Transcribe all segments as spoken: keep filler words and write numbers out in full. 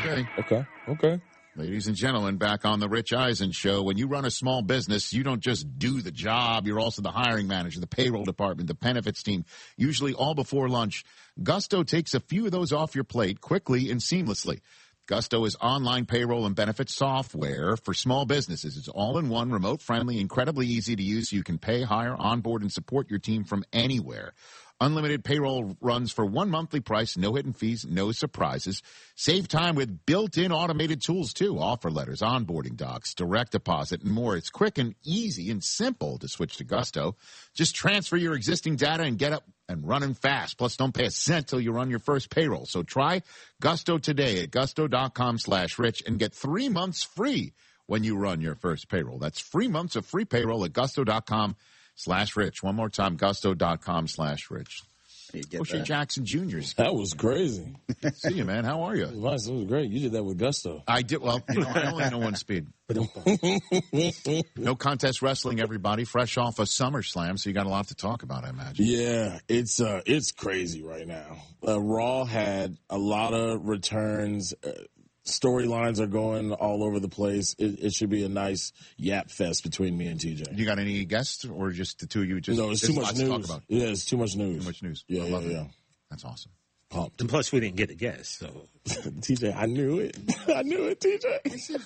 Okay. Okay. Okay. Ladies and gentlemen, back on the Rich Eisen Show. When you run a small business, you don't just do the job. You're also the hiring manager, the payroll department, the benefits team, usually all before lunch. Gusto takes a few of those off your plate quickly and seamlessly. Gusto is online payroll and benefits software for small businesses. It's all-in-one, remote-friendly, incredibly easy to use, so you can pay, hire, onboard, and support your team from anywhere. Unlimited payroll runs for one monthly price, no hidden fees, no surprises. Save time with built-in automated tools, too. Offer letters, onboarding docs, direct deposit, and more. It's quick and easy and simple to switch to Gusto. Just transfer your existing data and get up and running fast. Plus, don't pay a cent till you run your first payroll. So try Gusto today at gusto.com slash rich and get three months free when you run your first payroll. That's three months of free payroll at gusto.com slash rich. One more time, gusto.com slash rich. O'Shea Jackson Junior's That was crazy. See you, man. How are you? It was, it was great. You did that with gusto. I did. Well, you know, I only know one speed. No contest wrestling, everybody. Fresh off a SummerSlam, so you got a lot to talk about, I imagine. Yeah, it's uh, it's crazy right now. Uh, Raw had a lot of returns. Uh, storylines are going all over the place. It, it should be a nice yap fest between me and T J. You got any guests, or just the two of you? Just no, it's too much lots to news. talk about. Yeah, it's too much news. Too much news. Yeah, I yeah, love it. yeah. That's awesome. Pumped. And plus, we didn't get a guess, so. T J, I knew it. I knew it, T J.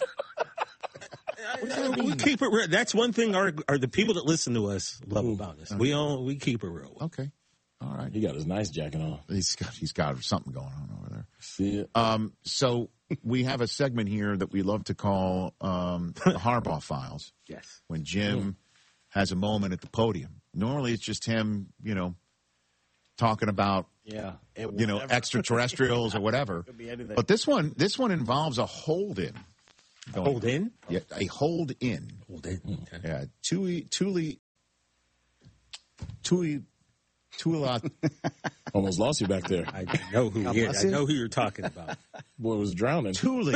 We keep it real. That's one thing our, our the people that listen to us love about us. We all we keep it real. Okay. All right. He got his nice jacket on. He's got, he's got something going on over there. See it? Um, so we have a segment here that we love to call um, the Harbaugh Files. Yes. When Jim has a moment at the podium. Normally it's just him, you know, talking about, yeah, you know, extraterrestrials or whatever. But this one, this one involves a hold-in. Hold in? Yeah, a hold-in. Hold in. Okay. Yeah, Tuli, Tuli, Tuli, Tula. Almost lost you back there. I know who he is. I know who you're talking about. Boy was drowning. Tuli,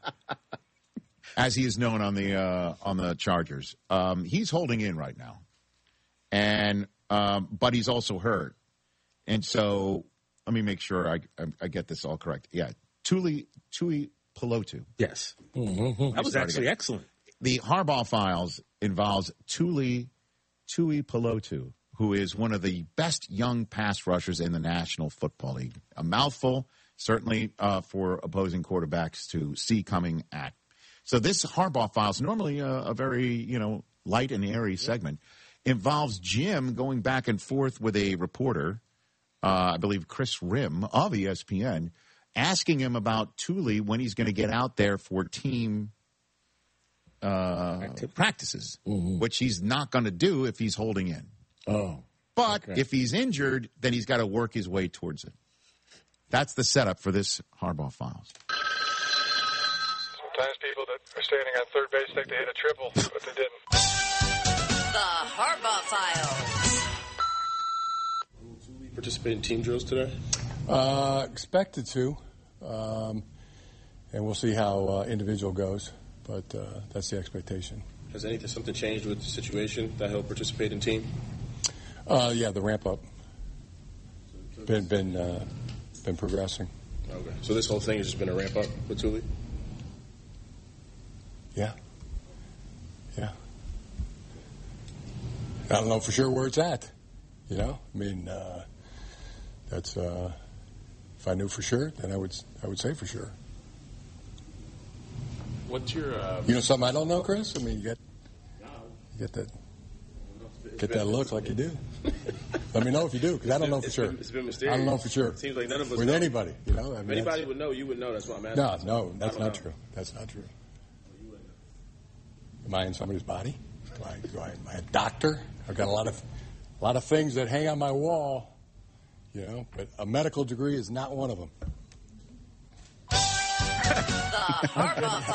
as he is known on the uh, on the Chargers. Um, he's holding in right now, and um, but he's also hurt, and so let me make sure I I, I get this all correct. Yeah, Tuli Tui Pelotu. Yes, Mm-hmm. that was actually excellent. The Harbaugh Files involves Tuli Tui Pelotu, who is one of the best young pass rushers in the National Football League. A mouthful, certainly uh, for opposing quarterbacks to see coming at. So this Harbaugh Files, normally a, a very, you know, light and airy segment, involves Jim going back and forth with a reporter, uh, I believe Chris Rim of E S P N, asking him about Tuli when he's going to get out there for team uh, practices, mm-hmm. which he's not going to do if he's holding in. Oh. But okay. if he's injured, then he's got to work his way towards it. That's the setup for this Harbaugh Files. Sometimes people that are standing on third base think they hit a triple, but they didn't. The Harbaugh Files. Participate in team drills today? Uh, expected to. Um, and we'll see how uh, individual goes. But uh, that's the expectation. Has anything something changed with the situation that he'll participate in team? Uh, yeah, the ramp up. Been been uh, been progressing. Okay, so this whole thing has just been a ramp up with Tuli? Yeah. Yeah. I don't know for sure where it's at. You know, I mean, uh, that's uh, if I knew for sure, then I would I would say for sure. What's your? Uh, you know something I don't know, Chris? I mean, you get you get that get that look like you do. Let me know if you do, because I don't know for it's sure. Been, it's been mysterious. I don't know for sure. It seems like none of us with know. anybody. You know, I if mean, anybody would know, you would know. That's what I'm asking. No, no, that's not know. true. That's not true. Am I in somebody's body? Do I, do I, am I a doctor? I've got a lot of, a lot of things that hang on my wall, you know, but a medical degree is not one of them. The Harbaugh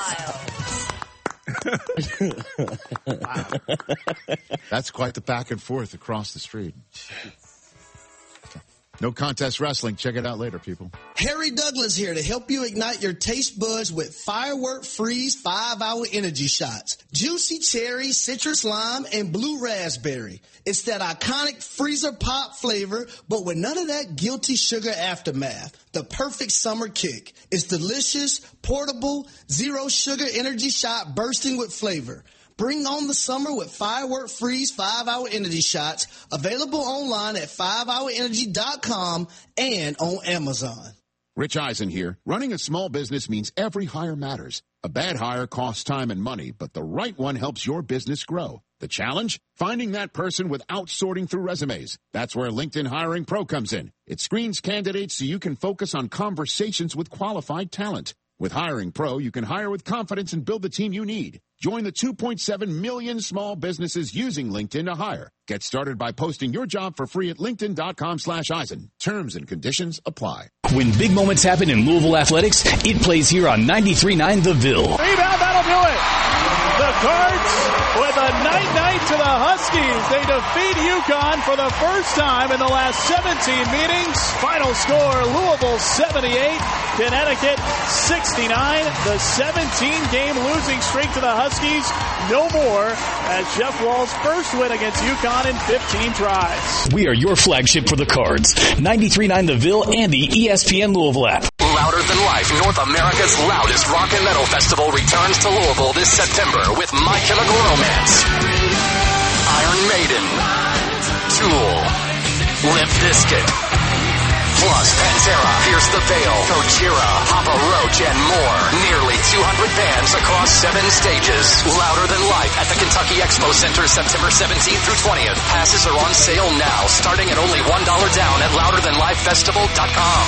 Files. Wow. That's quite the back and forth across the street. No Contest Wrestling. Check it out later, people. Harry Douglas here to help you ignite your taste buds with Firework Freeze five hour energy shots. Juicy cherry, citrus lime, and blue raspberry. It's that iconic freezer pop flavor, but with none of that guilty sugar aftermath. The perfect summer kick. It's delicious, portable, zero sugar energy shot bursting with flavor. Bring on the summer with Firework Freeze five hour energy shots, available online at five hour energy dot com and on Amazon. Rich Eisen here. Running a small business means every hire matters. A bad hire costs time and money, but the right one helps your business grow. The challenge? Finding that person without sorting through resumes. That's where LinkedIn Hiring Pro comes in. It screens candidates so you can focus on conversations with qualified talent. With Hiring Pro, you can hire with confidence and build the team you need. Join the two point seven million small businesses using LinkedIn to hire. Get started by posting your job for free at linkedin.com slash Eisen. Terms and conditions apply. When big moments happen in Louisville athletics, it plays here on ninety-three point nine The Ville. Rebound, that'll do it. The Cards with a night-night to the Huskies. They defeat UConn for the first time in the last seventeen meetings. Final score, Louisville seventy-eight, Connecticut sixty-nine. The seventeen-game losing streak to the Huskies, no more, as Jeff Wall's first win against UConn in fifteen tries. We are your flagship for the Cards. ninety-three point nine The Ville and the E S P N Louisville app. Louder Than Life, North America's loudest rock and metal festival, returns to Louisville this September with My Chemical Romance, Iron Maiden, Tool, Limp Bizkit, plus Pantera, Pierce the Veil, Gojira, Papa Roach, and more. Nearly two hundred bands across seven stages. Louder Than Life at the Kentucky Expo Center, September seventeenth through twentieth. Passes are on sale now, starting at only one dollar down at louder than life festival dot com.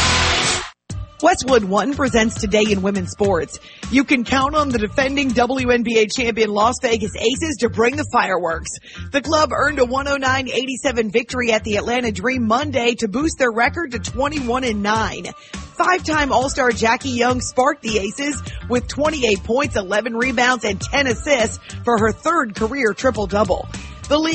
Westwood One presents Today in Women's Sports. You can count on the defending W N B A champion Las Vegas Aces to bring the fireworks. The club earned a one oh nine eighty-seven victory at the Atlanta Dream Monday to boost their record to twenty-one and nine. Five-time All-Star Jackie Young sparked the Aces with twenty-eight points, eleven rebounds, and ten assists for her third career triple-double. The league